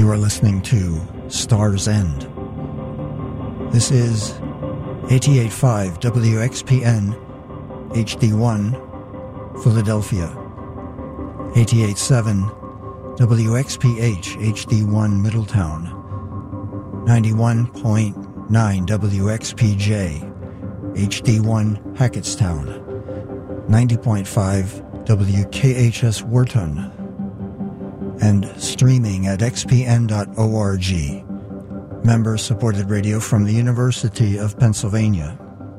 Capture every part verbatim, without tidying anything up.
You are listening to Star's End. This is eighty-eight point five W X P N H D one Philadelphia, eighty-eight point seven W X P H H D one Middletown, ninety-one point nine W X P J H D one Hackettstown, ninety point five W K H S Wharton, and streaming at x p n dot org. Member-supported radio from the University of Pennsylvania.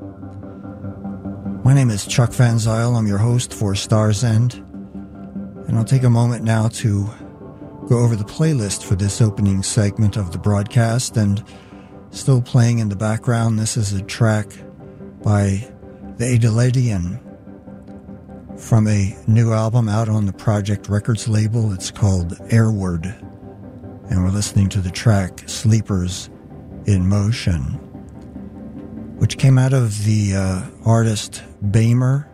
My name is Chuck Van Zyl. I'm your host for Star's End. And I'll take a moment now to go over the playlist for this opening segment of the broadcast. And still playing in the background, this is a track by the Adelidian from a new album out on the Project Records label. It's called Airward, and we're listening to the track Sleepers in Motion, which came out of the uh, artist Bamer.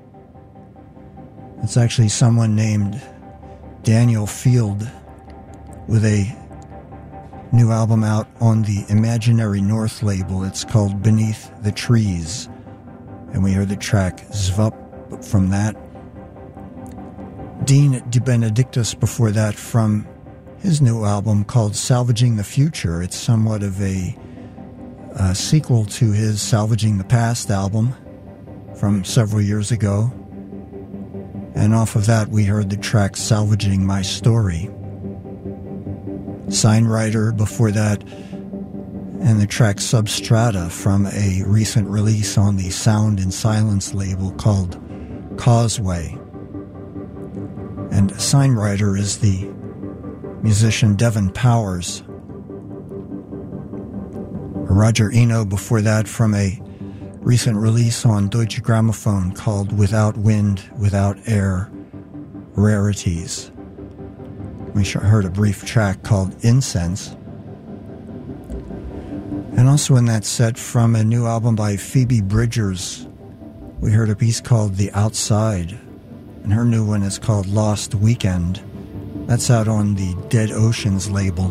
It's actually someone named Daniel Field with a new album out on the Imaginary North label. It's called Beneath the Trees, and we heard the track Zvup from that. Dean DeBenedictis before that from his new album called Salvaging the Future. It's somewhat of a, a sequel to his Salvaging the Past album from several years ago. And off of that we heard the track Salvaging My Story. Signwriter before that, and the track Substrata from a recent release on the Sound and Silence label called Causeway. And signwriter is the musician Devin Powers. Roger Eno before that from a recent release on Deutsche Grammophon called Without Wind, Without Air, Rarities. We heard a brief track called Incense. And also in that set from a new album by Phoebe Bridgers, we heard a piece called The Outside, and her new one is called Lost Weekend. That's out on the Dead Oceans label.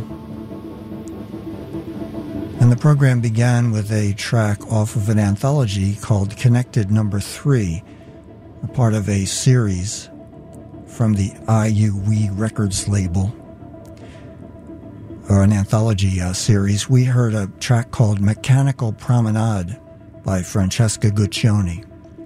And the program began with a track off of an anthology called Connected Number Three, a part of a series from the I U W E Records label, or an anthology uh, series. We heard a track called Mechanical Promenade by Francesca Guccione.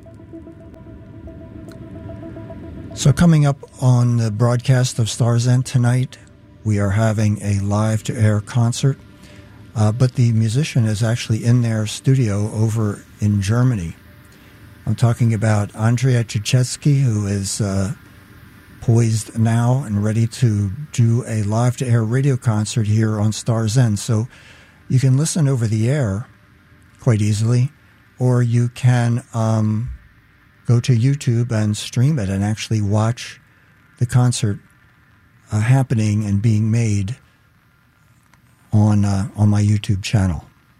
So coming up on the broadcast of Star's End tonight, we are having a live-to-air concert, uh, but the musician is actually in their studio over in Germany. I'm talking about Andrea Cichesky, who is uh, poised now and ready to do a live-to-air radio concert here on Star's End. So you can listen over the air quite easily, or you can um, go to YouTube and stream it and actually watch the concert uh, happening and being made on uh, on my YouTube channel.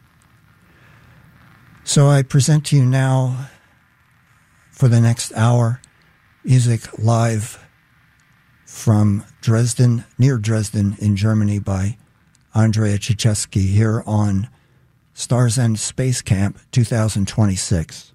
So I present to you now, for the next hour, music live from Dresden, near Dresden in Germany, by Andrea Cichesky here on Star's End Space Camp twenty twenty-six.